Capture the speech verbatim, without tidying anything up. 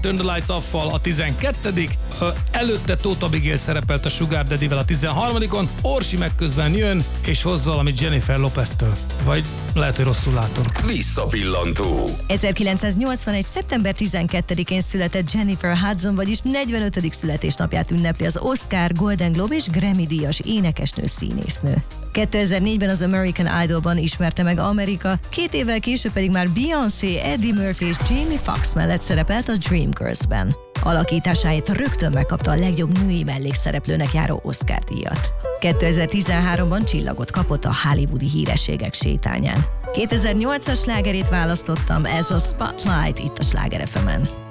Turn the Lights Off-val a tizenkettedik Előtte Tóth Abigail szerepelt a Sugar Daddy-vel a tizenharmadikon Orsi meg közben jön, és hoz valamit Jennifer Lopez-től. Vagy lehet, hogy rosszul látom. Visszapillantó. ezerkilencszáznyolcvanegy. szeptember tizenkettedikén született Jennifer Hudson, vagyis negyvenötödik születésnapját ünnepli az Oscar, Golden Globe és Grammy díjas énekesnő, színésznő. kétezer-négyben az American Idolban ismerte meg Amerika, két évvel később pedig már Beyoncé, Eddie Murphy és Jamie Foxx mellett szerepelt a Dreamgirls-ben. Alakításáért rögtön megkapta a legjobb női mellékszereplőnek járó Oscar-díjat. kétezer-tizenháromban csillagot kapott a hollywoodi hírességek sétányán. kétezer-nyolcas slágerét választottam, ez a Spotlight itt a Sláger ef emen.